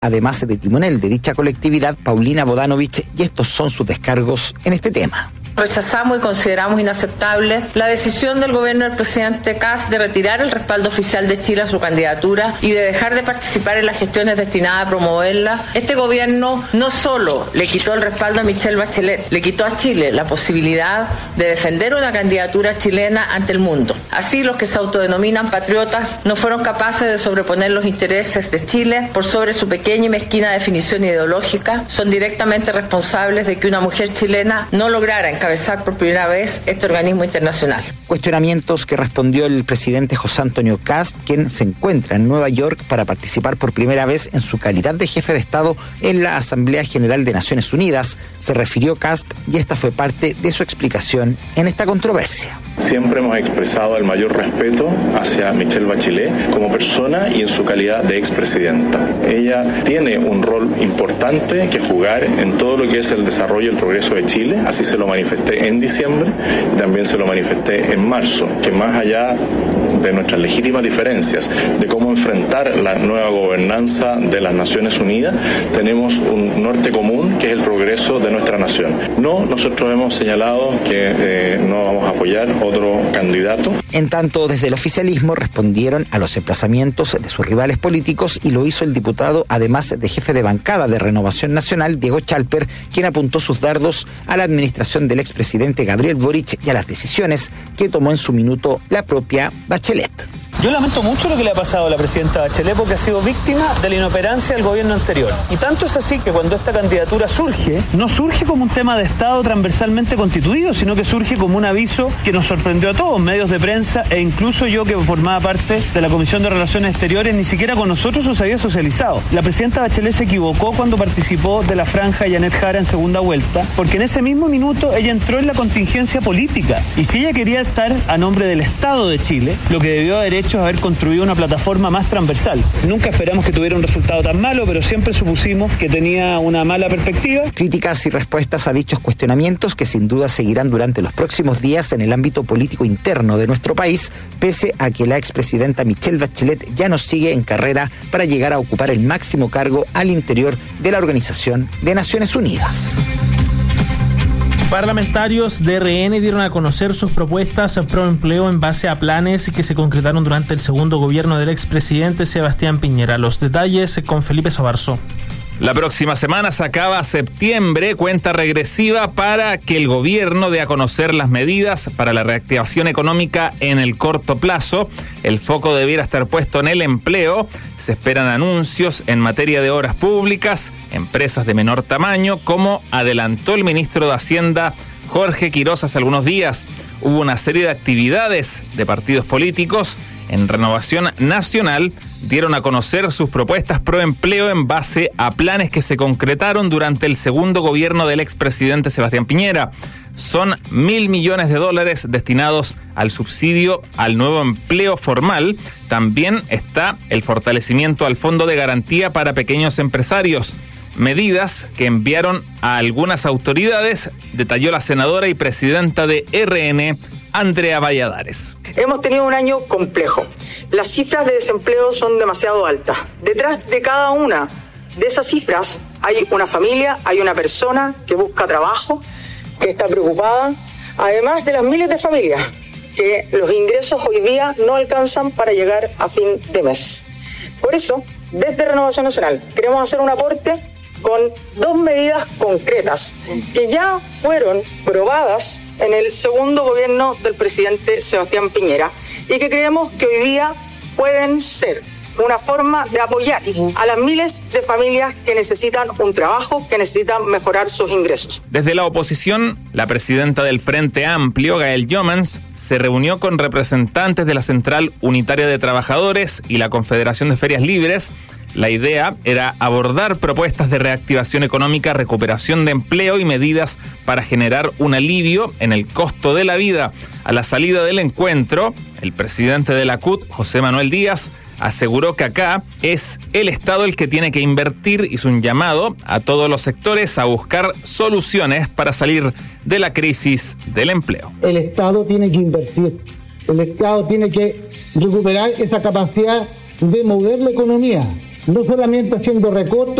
además de timonel de dicha colectividad, Paulina Bodanovich, y estos son sus descargos en este tema. Rechazamos y consideramos inaceptable la decisión del gobierno del presidente Kast de retirar el respaldo oficial de Chile a su candidatura y de dejar de participar en las gestiones destinadas a promoverla. Este gobierno no solo le quitó el respaldo a Michelle Bachelet, le quitó a Chile la posibilidad de defender una candidatura chilena ante el mundo. Así, los que se autodenominan patriotas no fueron capaces de sobreponer los intereses de Chile por sobre su pequeña y mezquina definición ideológica. Son directamente responsables de que una mujer chilena no lograra encabezar por primera vez este organismo internacional. Cuestionamientos que respondió el presidente José Antonio Kast, quien se encuentra en Nueva York para participar por primera vez en su calidad de jefe de Estado en la Asamblea General de Naciones Unidas. Se refirió Kast y esta fue parte de su explicación en esta controversia. Siempre hemos expresado el mayor respeto hacia Michelle Bachelet como persona y en su calidad de expresidenta. Ella tiene un rol importante que jugar en todo lo que es el desarrollo y el progreso de Chile. Así se lo manifesté en diciembre y también se lo manifesté en marzo, que más allá de nuestras legítimas diferencias de cómo enfrentar la nueva gobernanza de las Naciones Unidas, tenemos un norte común que es el progreso de nuestra nación. No, nosotros hemos señalado que no vamos a apoyar otro candidato. En tanto, desde el oficialismo respondieron a los emplazamientos de sus rivales políticos y lo hizo el diputado, además de jefe de bancada de Renovación Nacional, Diego Chalper, quien apuntó sus dardos a la administración del expresidente Gabriel Boric y a las decisiones que tomó en su minuto la propia Bachelet. Yo lamento mucho lo que le ha pasado a la presidenta Bachelet porque ha sido víctima de la inoperancia del gobierno anterior. Y tanto es así que cuando esta candidatura surge, no surge como un tema de Estado transversalmente constituido, sino que surge como un aviso que nos sorprendió a todos, medios de prensa e incluso yo, que formaba parte de la Comisión de Relaciones Exteriores, ni siquiera con nosotros se había socializado. La presidenta Bachelet se equivocó cuando participó de la franja Janet Jara en segunda vuelta, porque en ese mismo minuto ella entró en la contingencia política. Y si ella quería estar a nombre del Estado de Chile, lo que debió haber hecho es haber construido una plataforma más transversal. Nunca esperamos que tuviera un resultado tan malo, pero siempre supusimos que tenía una mala perspectiva. Críticas y respuestas a dichos cuestionamientos que sin duda seguirán durante los próximos días en el ámbito político interno de nuestro país, pese a que la expresidenta Michelle Bachelet ya no sigue en carrera para llegar a ocupar el máximo cargo al interior de la Organización de Naciones Unidas. Parlamentarios de RN dieron a conocer sus propuestas pro empleo en base a planes que se concretaron durante el segundo gobierno del expresidente Sebastián Piñera. Los detalles con Felipe Sobarzo. La próxima semana se acaba septiembre, cuenta regresiva para que el gobierno dé a conocer las medidas para la reactivación económica en el corto plazo. El foco debiera estar puesto en el empleo. Se esperan anuncios en materia de obras públicas, empresas de menor tamaño, como adelantó el ministro de Hacienda Jorge Quiroz hace algunos días. Hubo una serie de actividades de partidos políticos. En Renovación Nacional dieron a conocer sus propuestas pro empleo en base a planes que se concretaron durante el segundo gobierno del expresidente Sebastián Piñera. Son $1.000 millones destinados al subsidio al nuevo empleo formal. También está el fortalecimiento al Fondo de Garantía para Pequeños Empresarios. Medidas que enviaron a algunas autoridades, detalló la senadora y presidenta de RN, Andrea Valladares. Hemos tenido un año complejo. Las cifras de desempleo son demasiado altas. Detrás de cada una de esas cifras hay una familia, hay una persona que busca trabajo, que está preocupada, además de las miles de familias que los ingresos hoy día no alcanzan para llegar a fin de mes. Por eso, desde Renovación Nacional, queremos hacer un aporte con 2 medidas concretas que ya fueron probadas en el segundo gobierno del presidente Sebastián Piñera y que creemos que hoy día pueden ser una forma de apoyar a las miles de familias que necesitan un trabajo, que necesitan mejorar sus ingresos. Desde la oposición, la presidenta del Frente Amplio, Gael Jomens, se reunió con representantes de la Central Unitaria de Trabajadores y la Confederación de Ferias Libres. La idea era abordar propuestas de reactivación económica, recuperación de empleo y medidas para generar un alivio en el costo de la vida. A la salida del encuentro, el presidente de la CUT, José Manuel Díaz, aseguró que acá es el Estado el que tiene que invertir, hizo un llamado a todos los sectores a buscar soluciones para salir de la crisis del empleo. El Estado tiene que invertir, el Estado tiene que recuperar esa capacidad de mover la economía. no solamente haciendo recortes,